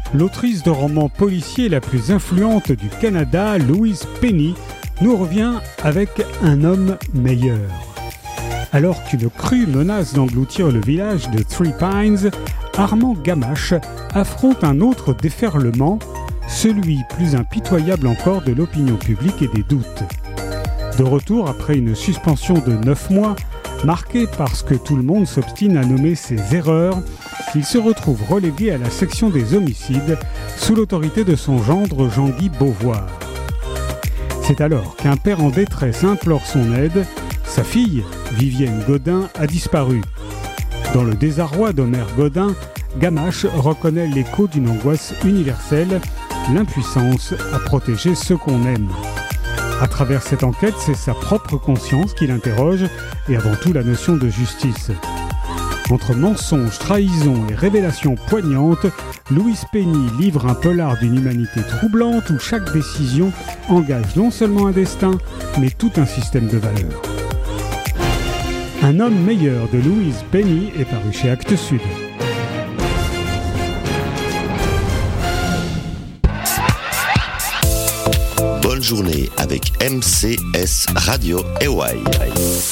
l'autrice de romans policiers la plus influente du Canada, Louise Penny, nous revient avec Un homme meilleur. Alors qu'une crue menace d'engloutir le village de Three Pines, Armand Gamache affronte un autre déferlement, celui plus impitoyable encore de l'opinion publique et des doutes. De retour après une suspension de 9 mois, marquée par ce que tout le monde s'obstine à nommer ses erreurs, il se retrouve relégué à la section des homicides sous l'autorité de son gendre Jean-Guy Beauvoir. C'est alors qu'un père en détresse implore son aide. Sa fille, Vivienne Godin, a disparu. Dans le désarroi d'Omer Godin, Gamache reconnaît l'écho d'une angoisse universelle, l'impuissance à protéger ceux qu'on aime. À travers cette enquête, c'est sa propre conscience qu'il interroge et avant tout la notion de justice. Entre mensonges, trahison et révélations poignantes, Louise Penny livre un polar d'une humanité troublante où chaque décision engage non seulement un destin, mais tout un système de valeurs. Un homme meilleur de Louise Penny est paru chez Actes Sud. Bonne journée avec MCS Radio Hawaii.